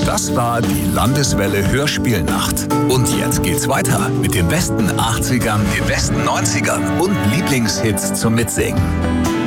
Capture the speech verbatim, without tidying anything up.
Das war die Landeswelle Hörspielnacht. Und jetzt geht's weiter mit den besten achtzigern, den besten neunzigern und Lieblingshits zum Mitsingen.